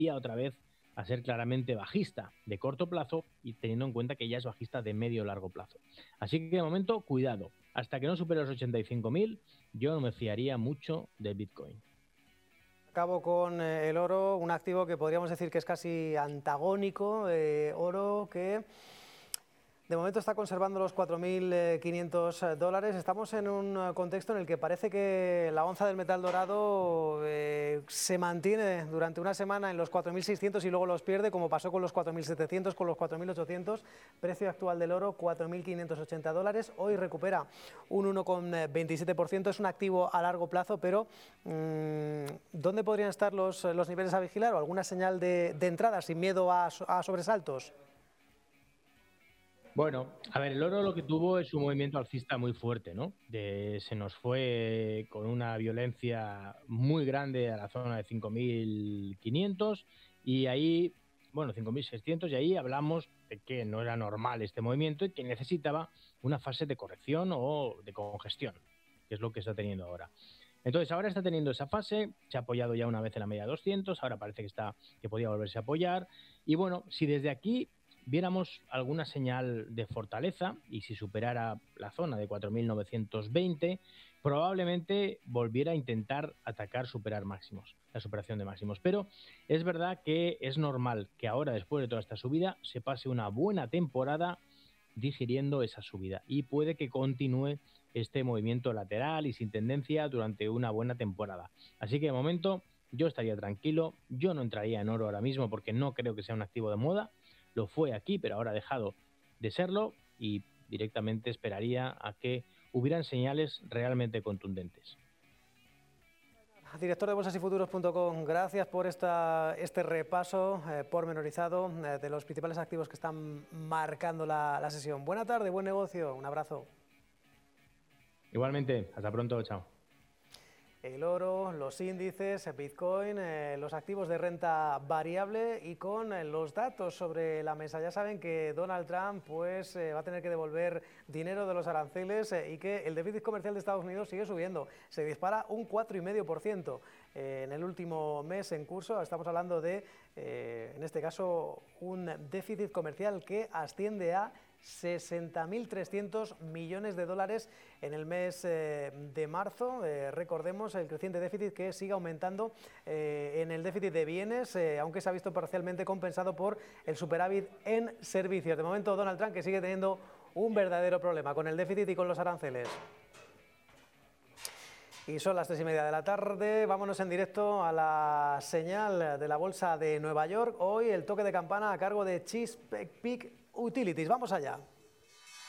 otra vez a ser claramente bajista de corto plazo y teniendo en cuenta que ya es bajista de medio largo plazo. Así que de momento, cuidado. Hasta que no supere los 85.000, yo no me fiaría mucho de Bitcoin. Acabo con el oro, un activo que podríamos decir que es casi antagónico, oro que de momento está conservando los 4.500 dólares. Estamos en un contexto en el que parece que la onza del metal dorado se mantiene durante una semana en los 4.600 y luego los pierde, como pasó con los 4.700, con los 4.800. Precio actual del oro, 4.580 dólares. Hoy recupera un 1,27%. Es un activo a largo plazo, pero ¿dónde podrían estar los niveles a vigilar o alguna señal de entrada sin miedo a sobresaltos? Bueno, a ver, el oro lo que tuvo es un movimiento alcista muy fuerte, ¿no? Se nos fue con una violencia muy grande a la zona de 5.500 y ahí, bueno, 5.600 y ahí hablamos de que no era normal este movimiento y que necesitaba una fase de corrección o de congestión, que es lo que está teniendo ahora. Entonces, ahora está teniendo esa fase, se ha apoyado ya una vez en la media 200, ahora parece que podía volverse a apoyar. Y bueno, si desde aquí viéramos alguna señal de fortaleza y si superara la zona de 4.920, probablemente volviera a intentar atacar, superar máximos, la superación de máximos. Pero es verdad que es normal que ahora, después de toda esta subida, se pase una buena temporada digiriendo esa subida y puede que continúe este movimiento lateral y sin tendencia durante una buena temporada. Así que de momento yo estaría tranquilo, yo no entraría en oro ahora mismo porque no creo que sea un activo de moda, lo fue aquí pero ahora ha dejado de serlo y directamente esperaría a que hubieran señales realmente contundentes. Director de bolsasyfuturos.com, gracias por este repaso pormenorizado de los principales activos que están marcando la sesión. Buena tarde, buen negocio, un abrazo. Igualmente, hasta pronto, chao. El oro, los índices, Bitcoin, los activos de renta variable y con los datos sobre la mesa. Ya saben que Donald Trump pues, va a tener que devolver dinero de los aranceles y que el déficit comercial de Estados Unidos sigue subiendo. Se dispara un 4,5% en el último mes en curso. Estamos hablando de, en este caso, un déficit comercial que asciende a 60.300 millones de dólares en el mes de marzo. Recordemos el creciente déficit que sigue aumentando en el déficit de bienes, aunque se ha visto parcialmente compensado por el superávit en servicios. De momento, Donald Trump que sigue teniendo un verdadero problema con el déficit y con los aranceles. Y son las 3:30 de la tarde, vámonos en directo a la señal de la Bolsa de Nueva York. Hoy el toque de campana a cargo de Chesapeake Utilities. Vamos allá.